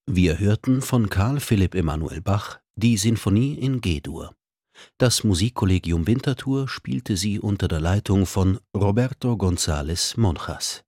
Wir hörten von Karl Philipp Emanuel Bach die Sinfonie in G-Dur. Das Musikkollegium Winterthur spielte sie unter der Leitung von Roberto González Monjas.